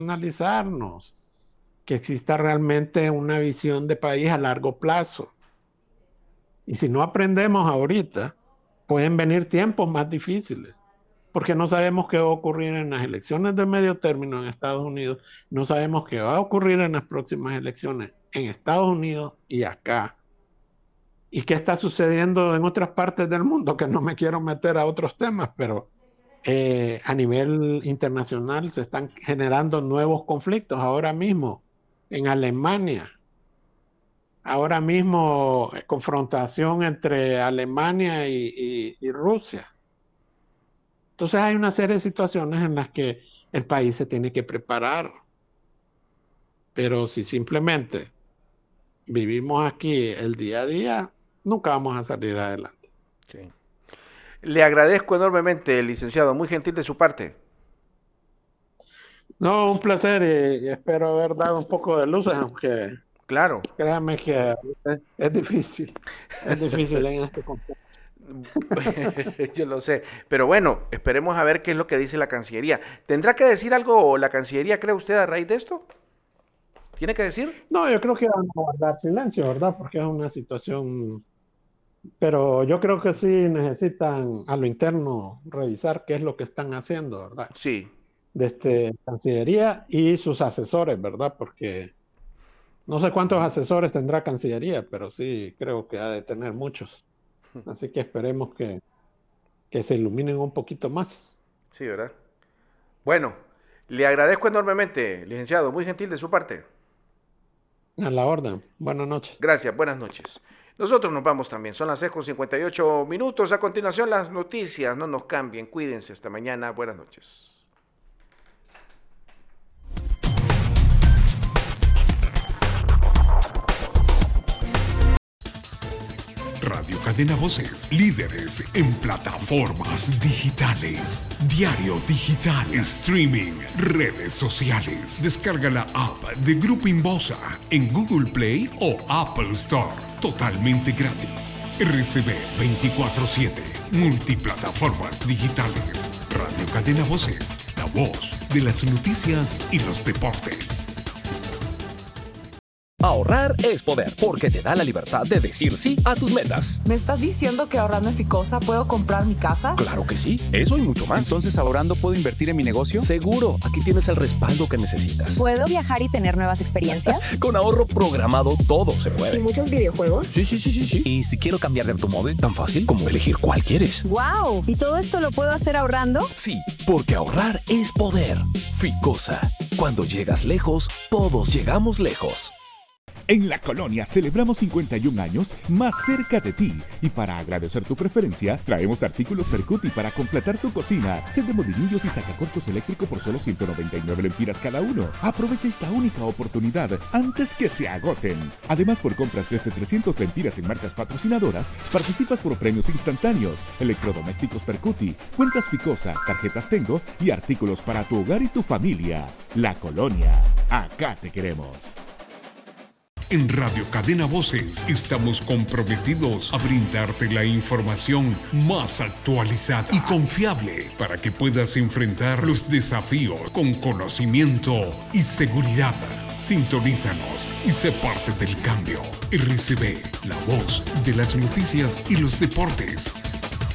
internacionalizarnos, que exista realmente una visión de país a largo plazo. Y si no aprendemos ahorita, pueden venir tiempos más difíciles, porque no sabemos qué va a ocurrir en las elecciones de medio término en Estados Unidos, no sabemos qué va a ocurrir en las próximas elecciones en Estados Unidos y acá. ¿Y qué está sucediendo en otras partes del mundo? Que no me quiero meter a otros temas, pero a nivel internacional se están generando nuevos conflictos ahora mismo en Alemania. Ahora mismo confrontación entre Alemania y Rusia. Entonces hay una serie de situaciones en las que el país se tiene que preparar. Pero si simplemente vivimos aquí el día a día, nunca vamos a salir adelante. Sí. Le agradezco enormemente, licenciado, muy gentil de su parte. No, un placer y espero haber dado un poco de luces, aunque Claro. créanme que es difícil en este contexto. Yo lo sé, pero bueno, esperemos a ver qué es lo que dice la Cancillería. ¿Tendrá que decir algo la Cancillería, cree usted, a raíz de esto? ¿Tiene que decir? No, yo creo que van a guardar silencio, ¿verdad? Porque es una situación, pero yo creo que sí necesitan a lo interno revisar qué es lo que están haciendo, ¿verdad? Sí. Desde Cancillería y sus asesores, ¿verdad? Porque no sé cuántos asesores tendrá Cancillería, pero sí creo que ha de tener muchos. Así que esperemos que se iluminen un poquito más. Sí, ¿verdad? Bueno, le agradezco enormemente, licenciado, muy gentil de su parte. A la orden. Buenas noches. Gracias, buenas noches. Nosotros nos vamos también, son las 6:58. A continuación las noticias, no nos cambien, cuídense, hasta mañana, buenas noches. Radio Cadena Voces, líderes en plataformas digitales, diario digital, streaming, redes sociales. Descarga la app de Grupo Inbosa en Google Play o Apple Store, totalmente gratis. RCB 24/7, multiplataformas digitales. Radio Cadena Voces, la voz de las noticias y los deportes. Ahorrar es poder, porque te da la libertad de decir sí a tus metas. ¿Me estás diciendo que ahorrando en Ficosa puedo comprar mi casa? Claro que sí, eso y mucho más. Entonces, ¿ahorrando puedo invertir en mi negocio? Seguro, aquí tienes el respaldo que necesitas. ¿Puedo viajar y tener nuevas experiencias? Con ahorro programado todo se puede. ¿Y muchos videojuegos? Sí. ¿Y si quiero cambiar de automóvil? Tan fácil como elegir cuál quieres. ¡Wow! ¿Y todo esto lo puedo hacer ahorrando? Sí, porque ahorrar es poder. Ficosa, cuando llegas lejos, todos llegamos lejos. En La Colonia celebramos 51 años más cerca de ti. Y para agradecer tu preferencia, traemos artículos Percuti para completar tu cocina. Set de molinillos y sacacorchos eléctrico por solo 199 lempiras cada uno. Aprovecha esta única oportunidad antes que se agoten. Además, por compras desde 300 lempiras en marcas patrocinadoras, participas por premios instantáneos, electrodomésticos Percuti, cuentas Ficosa, tarjetas Tengo y artículos para tu hogar y tu familia. La Colonia, acá te queremos. En Radio Cadena Voces estamos comprometidos a brindarte la información más actualizada y confiable para que puedas enfrentar los desafíos con conocimiento y seguridad. Sintonízanos y sé parte del cambio. RCB, la voz de las noticias y los deportes.